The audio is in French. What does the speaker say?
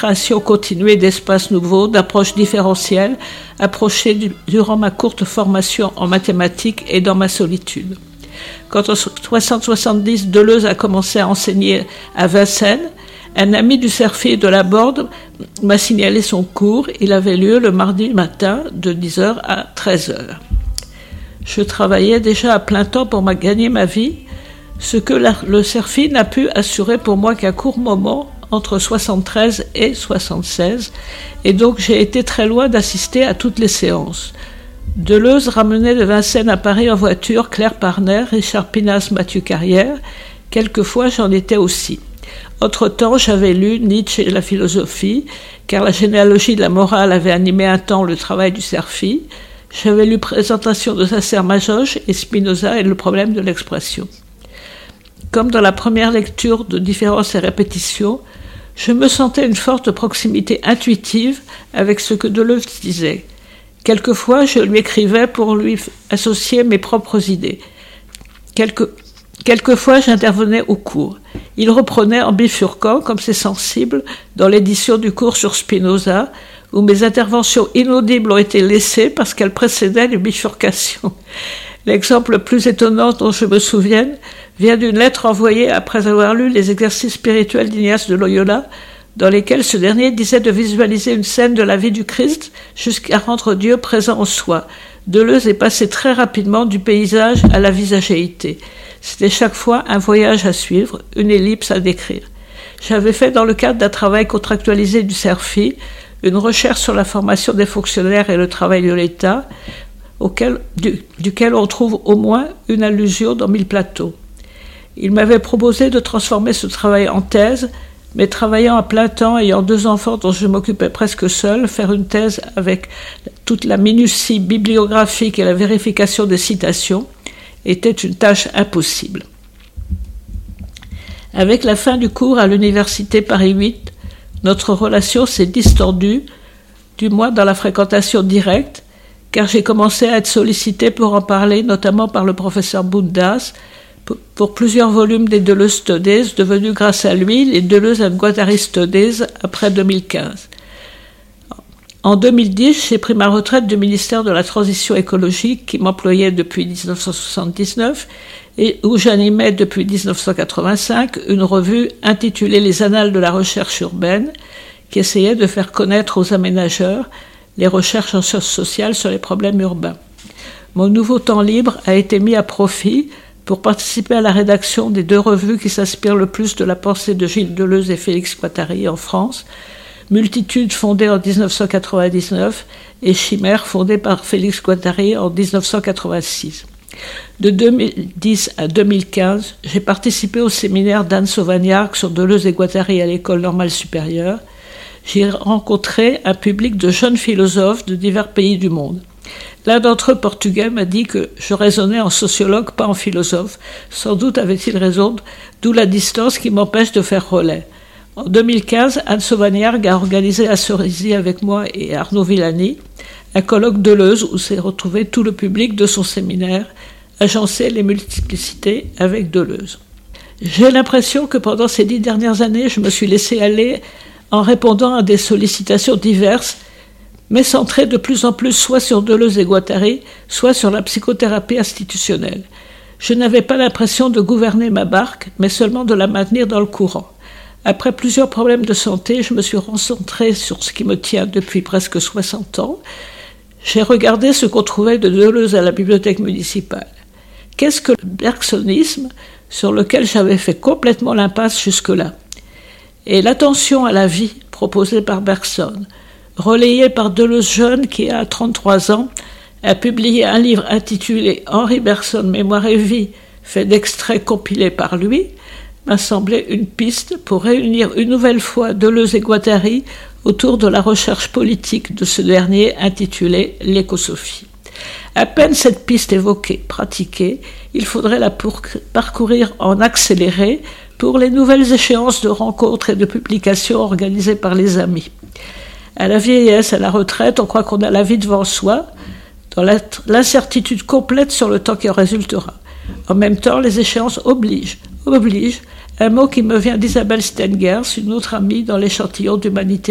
création continuée d'espaces nouveaux, d'approches différentielles, approchées durant ma courte formation en mathématiques et dans ma solitude. Quand en 60-70, Deleuze a commencé à enseigner à Vincennes, un ami du CERFI de la Borde m'a signalé son cours. Il avait lieu le mardi matin de 10h à 13h. Je travaillais déjà à plein temps pour gagner ma vie, ce que le CERFI n'a pu assurer pour moi qu'un court moment entre 73 et 76, et donc j'ai été très loin d'assister à toutes les séances. Deleuze ramenait de Vincennes à Paris en voiture Claire Parner, Richard Pinas, Mathieu Carrière. Quelquefois j'en étais aussi. Entre-temps, j'avais lu Nietzsche et la philosophie, car la généalogie de la morale avait animé un temps le travail du CERFI. J'avais lu Présentation de Sacer-Masoch et Spinoza et le problème de l'expression. Comme dans la première lecture de Différence et répétition, je me sentais une forte proximité intuitive avec ce que Deleuze disait. Quelquefois, je lui écrivais pour lui associer mes propres idées. Quelquefois, j'intervenais au cours. Il reprenait en bifurquant, comme c'est sensible, dans l'édition du cours sur Spinoza, où mes interventions inaudibles ont été laissées parce qu'elles précédaient les bifurcations. L'exemple le plus étonnant dont je me souvienne vient d'une lettre envoyée après avoir lu les exercices spirituels d'Ignace de Loyola, dans lesquels ce dernier disait de visualiser une scène de la vie du Christ jusqu'à rendre Dieu présent en soi. Deleuze est passé très rapidement du paysage à la visagéité. C'était chaque fois un voyage à suivre, une ellipse à décrire. J'avais fait dans le cadre d'un travail contractualisé du CERFI une recherche sur la formation des fonctionnaires et le travail de l'État, duquel on trouve au moins une allusion dans Mille plateaux. Il m'avait proposé de transformer ce travail en thèse, mais travaillant à plein temps, ayant 2 enfants dont je m'occupais presque seul, faire une thèse avec toute la minutie bibliographique et la vérification des citations était une tâche impossible. Avec la fin du cours à l'université Paris 8, notre relation s'est distendue, du moins dans la fréquentation directe, car j'ai commencé à être sollicité pour en parler, notamment par le professeur Bundas, pour plusieurs volumes des Deleuze Studies, devenus grâce à lui les Deleuze and Guattari Studies après 2015. En 2010, j'ai pris ma retraite du ministère de la Transition écologique qui m'employait depuis 1979 et où j'animais depuis 1985 une revue intitulée Les Annales de la recherche urbaine qui essayait de faire connaître aux aménageurs les recherches en sciences sociales sur les problèmes urbains. Mon nouveau temps libre a été mis à profit pour participer à la rédaction des 2 revues qui s'inspirent le plus de la pensée de Gilles Deleuze et Félix Guattari en France, Multitude fondée en 1999 et Chimère fondée par Félix Guattari en 1986. De 2010 à 2015, j'ai participé au séminaire d'Anne Sauvagnargues sur Deleuze et Guattari à l'École normale supérieure. J'ai rencontré un public de jeunes philosophes de divers pays du monde. L'un d'entre eux, portugais, m'a dit que je raisonnais en sociologue, pas en philosophe. Sans doute avait-il raison, d'où la distance qui m'empêche de faire relais. En 2015, Anne Sauvagnargues a organisé à Cerisy avec moi et Arnaud Villani un colloque Deleuze où s'est retrouvé tout le public de son séminaire, agencer les multiplicités avec Deleuze. J'ai l'impression que pendant ces 10 dernières années, je me suis laissé aller en répondant à des sollicitations diverses, mais centrées de plus en plus soit sur Deleuze et Guattari, soit sur la psychothérapie institutionnelle. Je n'avais pas l'impression de gouverner ma barque, mais seulement de la maintenir dans le courant. Après plusieurs problèmes de santé, je me suis concentrée sur ce qui me tient depuis presque 60 ans. J'ai regardé ce qu'on trouvait de Deleuze à la bibliothèque municipale. Qu'est-ce que le bergsonisme, sur lequel j'avais fait complètement l'impasse jusque-là? Et l'attention à la vie proposée par Bergson, relayée par Deleuze jeune qui, à 33 ans, a publié un livre intitulé « Henri Bergson, Mémoire et vie », fait d'extraits compilés par lui, m'a semblé une piste pour réunir une nouvelle fois Deleuze et Guattari autour de la recherche politique de ce dernier intitulé « L'écosophie ». À peine cette piste évoquée, pratiquée, il faudrait la parcourir en accéléré pour les nouvelles échéances de rencontres et de publications organisées par les amis. À la vieillesse, à la retraite, on croit qu'on a la vie devant soi, dans l'incertitude complète sur le temps qui en résultera. En même temps, les échéances obligent, un mot qui me vient d'Isabelle Stengers, une autre amie dans l'échantillon d'humanité